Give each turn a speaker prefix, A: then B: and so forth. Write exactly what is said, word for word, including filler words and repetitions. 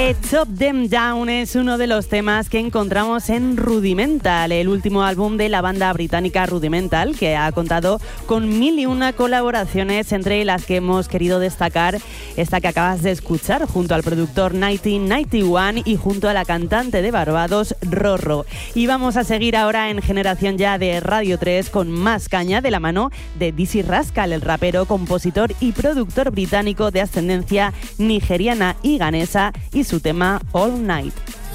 A: Este Chop Them Down es uno de los temas que encontramos en Rudimental, el último álbum de la banda británica Rudimental, que ha contado con mil y una colaboraciones, entre las que hemos querido destacar esta que acabas de escuchar, junto al productor noventa noventa y uno y junto a la cantante de Barbados, Rorro. Y vamos a seguir ahora en Generación Ya de Radio tres con más caña de la mano de Dizzy Rascal, el rapero, compositor y productor británico de ascendencia nigeriana y ganesa, y su tema All Night.